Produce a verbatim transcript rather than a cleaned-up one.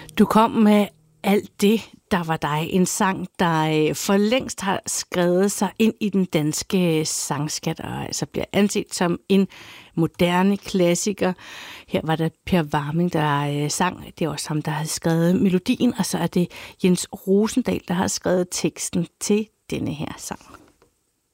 Du kom med alt det, der var dig. En sang, der for længst har skrevet sig ind i den danske sangskat, og altså bliver anset som en moderne klassiker. Her var det Per Warming, der sang. Det er også ham, der har skrevet melodien, og så er det Jens Rosendahl, der har skrevet teksten til denne her sang.